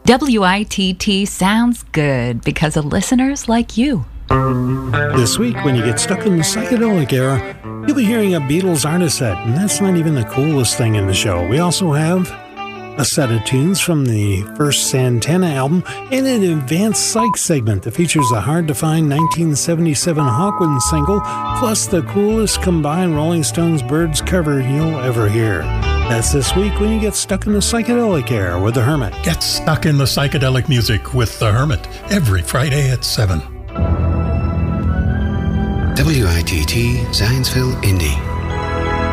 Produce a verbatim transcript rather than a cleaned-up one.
W I T T sounds good because of listeners like you. This week, when you get stuck in the psychedelic era, you'll be hearing a Beatles artist set, and that's not even the coolest thing in the show. We also have a set of tunes from the first Santana album and an advanced psych segment that features a hard-to-find nineteen seventy-seven Hawkwind single, plus the coolest combined Rolling Stones Birds cover you'll ever hear. That's this week when you get stuck in the psychedelic era with The Hermit. Get stuck in the psychedelic music with The Hermit every Friday at seven. W I T T Zanesville Indie.